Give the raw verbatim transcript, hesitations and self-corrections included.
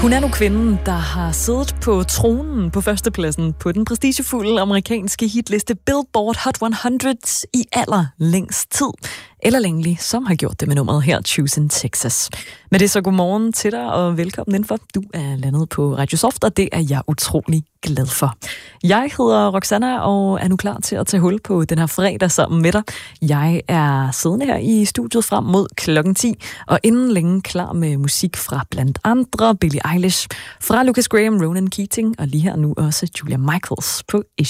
Hun er nu kvinden, der har siddet på tronen på førstepladsen på den prestigefulde amerikanske hitliste Billboard Hot hundrede i allerlængst tid. Eller Langley, som har gjort det med nummeret her, Choosing Texas. Men det er så godmorgen til dig, og velkommen indenfor. Du er landet på Radio Soft, og det er jeg utrolig glad for. Jeg hedder Roxanna, og er nu klar til at tage hul på den her fredag sammen med dig. Jeg er siddende her i studiet frem mod klokken ti, og inden længe klar med musik fra blandt andre Billie Eilish, fra Lucas Graham, Ronan Keating, og lige her nu også Julia Michaels på